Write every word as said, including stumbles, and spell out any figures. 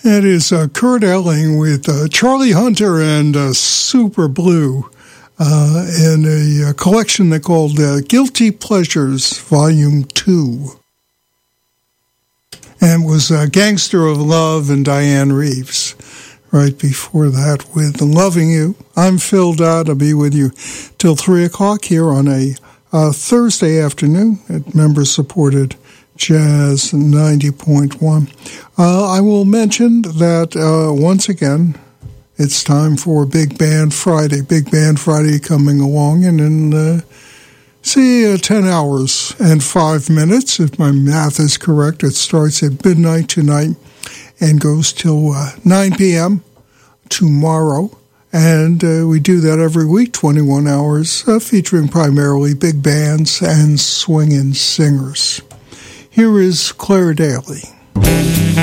That is uh, Kurt Elling with uh, Charlie Hunter and uh, Super Blue uh, in a, a collection they called uh, Guilty Pleasures, Volume two. And was uh, Gangster of Love and Diane Reeves. Right before that with Loving You. I'm Phil Dodd. I'll be with you till three o'clock here on a uh, Thursday afternoon at member-supported Jazz ninety point one. Uh, I will mention that uh, once again, it's time for Big Band Friday. Big Band Friday coming along, and in uh, see uh, ten hours and five minutes, if my math is correct. It starts at midnight tonight and goes till uh, nine p.m. tomorrow. And uh, we do that every week, twenty-one hours, uh, featuring primarily big bands and swinging singers. Here is Claire Daly.